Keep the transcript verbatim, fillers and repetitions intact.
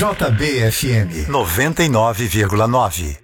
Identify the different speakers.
Speaker 1: J B F M noventa e nove vírgula nove.